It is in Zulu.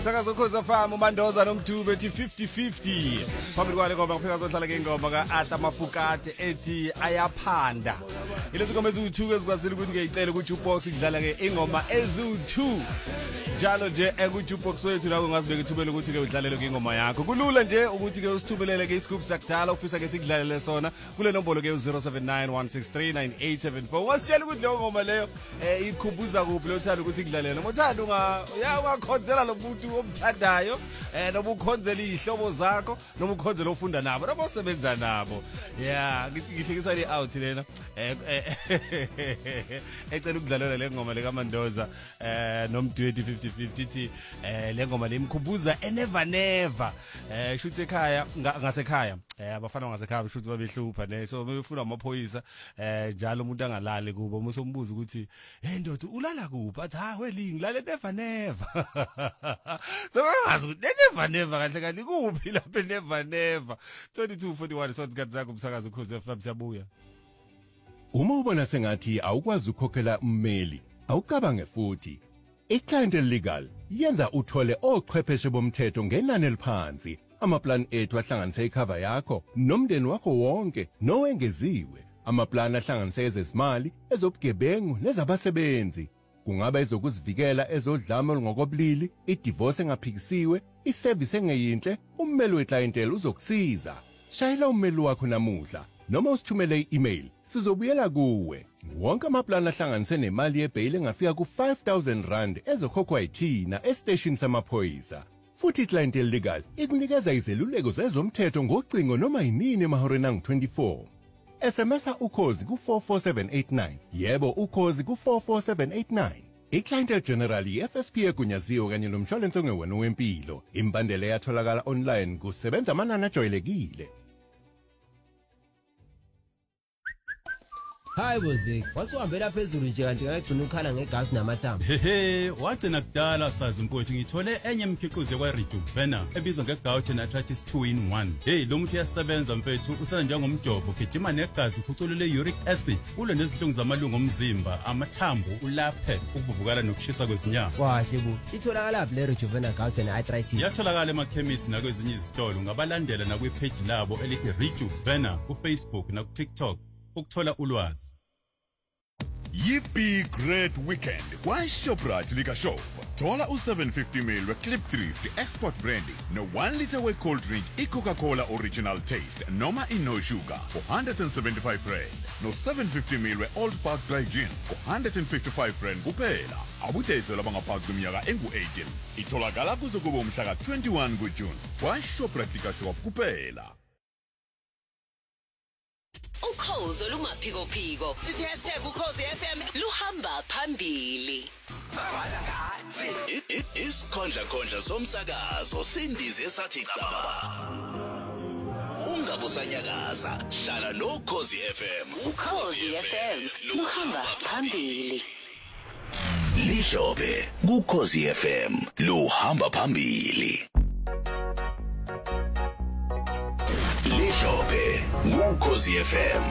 Sakazo Khoza Farm uMandoza noMdube ethi 50-50 phambili kwale ngoba ngifika zohlala ke ingoma kaAtha Mafukate ethi ayaphanda ilezi ngoma eziwu2 ezikwazile ukuthi ngiyicela ku jukebox idlala ke ingoma eziwu2 njalo nje ku jukebox wethu la ungazibeka ithubela ukuthi ke udlalele ke ingoma yakho kulula nje ukuthi ke usithubelele ke iscoop sakudala ufisa ke sikudlalele sona kule nombolo ke 0791639874 wasitshela ukuthi leyo ngoma leyo ikhumbuza kuphi lo uthanda ukuthi ikudlalele noma uthanda ungakhonzela lo muntu omthandayo noma ukhonzela ihlobo zakho noma ukhonzela ofunda nabo noma osebenza nabo ngihlekisa le out lena ecela ukudlalela le ngoma le kaMandoza noMdwedi 50-50 ithi le ngoma lemkhumbuza never shuthi ekhaya ngasekhaya abafana ngasekhaya shuthi babehlupha ne so befuna amaphoyisa njalo umuntu angalali kubo umsombuza ukuthi hey ndoda ulala kuphi athi ha welingi lale never so ngazi ukuthi never kahle kahle kuphi lapha never 2241 so sikhathi zakho umsakazo ukhoze FM siyabuya. Uma ubona sengathi awukwazi ukukhokhela ummeli awucabange futhi iClientele Legal yenza uthole ochwepheshe bomthetho ngenani eliphansi amaplan ethu ahlanganisa icover yakho nomndeni wakho wonke nowengeziwe amaplan ahlanganisa ezezimali ezobugebengu nezabasebenzi kungaba ezokuzivikela ezodlame olungokobulili idivorce engaphikisiwe iservice engeyinhle ummeli weClientele uzokusiza shayela ummeli wakho namuhla noma usithumele i-email sizobuyela kuwe wonke amaplan ahlanganise nemali yebail engafika ku-5,000 rand ezokhokhwa yithina estation samaphoyisa futhi iClientele Legal ikunikeza izeluleko zezomthetho ngocingo noma yinini emahoreni angu-24 SMSa ukhozi ku44789 yebo ukhozi ku44789 iClientele General iFSP egunyaziwe kanye nomshwalense ongewona wempilo imbandela yatholakala online kusebenza amanani ajwayelekile. Hi Bozik, wasuhambela phezulu nje kanti ngagcina ukhala ngegas namathambo. Wagcina kudala sazi mfowethu ngithole enye imikhiqizo kwa Rejuvener ebizwa ngeGout Arthritis 2-in-1. Hey, lo muthi uyasebenza mfowethu usenza njengomjovo gijima negazi ukhuculule uric acid ulwe nezinhlungu zamalungu omzimba amathambo ulaphe ukuvuvukala nokushisa kwezinyama. Kahle bu. Itholakala le Rejuvener Gout Arthritis. Yatholakala emakhemisi nakwezinye izitolo ngabalandela na kwi-page labo elithi Rejuvener ku Facebook na ku TikTok. Ukuthola ulwazi. Yippee great weekend kwaShoprite lika shop. Thola u750ml weClip Thrift Export Brandy no 1 liter we-cold drink iCoca-Cola Original Taste noma no sugar for 175 rand. No 750ml we-Old Park Dry Gin for 155 rand kuphela. Abudayisela abangaphansi kweminyaka engu-18. Itholakala kuze kube umhla ka-21 kuJune kwaShoprite lika shop kuphela. Ukhozo lumaphiko phiko sithi #ukhozi FM luhamba phambili. Isikhondla somsakazo sindize sathi caba. Ungabusanyakaza hlala noKhozi FM. Ukhozi FM luhamba phambili. Lishobe kuKhozi FM luhamba phambili. Lishobe kuKhozi FM